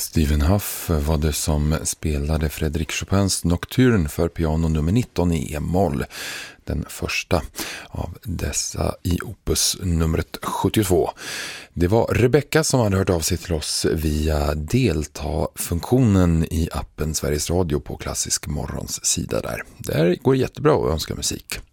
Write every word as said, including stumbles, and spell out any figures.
Stephen Huff var det som spelade Frédéric Chopins Nocturne för piano nummer nitton i e-moll. Den första av dessa i opus numret sjuttiotvå. Det var Rebecca som hade hört av sig till oss via delta-funktionen i appen Sveriges Radio på Klassisk Morgons sida där. Där går jättebra att önska musik.